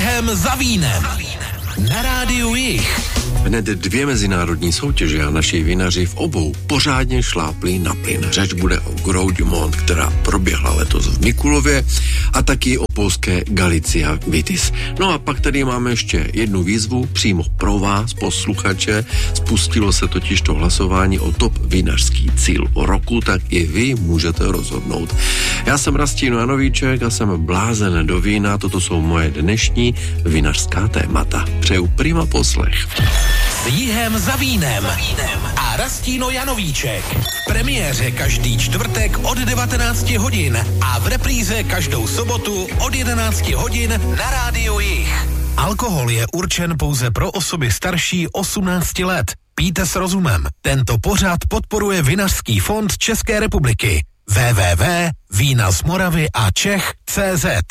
Jihem za vínem. Na rádiu Jih. Hned 2 mezinárodní soutěže a naši vinaři v obou pořádně šlápli na plyn. Řeč bude o Gros du Monde, která proběhla letos v Mikulově, a taky o polské Galicia Vitis. No a pak tady máme ještě jednu výzvu přímo pro vás, posluchače. Spustilo se totiž to hlasování o top vinařský cíl roku, tak i vy můžete rozhodnout. Já jsem Rastíno Janovíček a jsem blázen do vína. Toto jsou moje dnešní vinařská témata. Přeju prima poslech. S Jihem za vínem a Rastíno Janovíček. V premiéře každý čtvrtek od 19 hodin a v repríze každou sobotu od 11 hodin na rádiu Jih. Alkohol je určen pouze pro osoby starší 18 let. Pijte s rozumem. Tento pořad podporuje Vinařský fond České republiky. www.vínazmoravyačech.cz